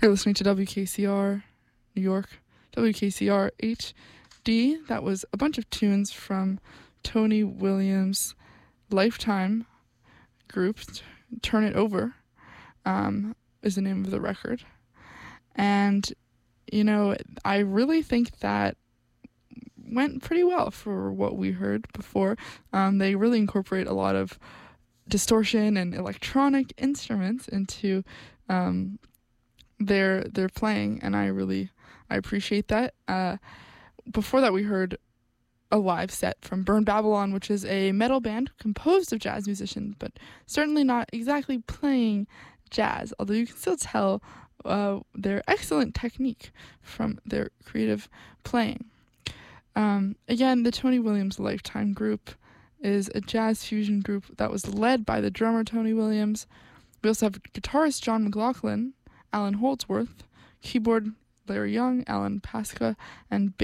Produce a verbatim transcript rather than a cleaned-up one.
You're listening to W K C R New York, W K C R H D. That was a bunch of tunes from Tony Williams' Lifetime group. Turn It Over um, is the name of the record. And, you know, I really think that went pretty well for what we heard before. Um, they really incorporate a lot of distortion and electronic instruments into um, their their playing, and I really I appreciate that. Uh, before that, we heard a live set from Burn Babylon, which is a metal band composed of jazz musicians, but certainly not exactly playing jazz, although you can still tell uh, their excellent technique from their creative playing. Um, again, the Tony Williams Lifetime group is a jazz fusion group that was led by the drummer Tony Williams. We also have guitarist John McLaughlin, Alan Holdsworth, keyboard Larry Young, Alan Pasca, and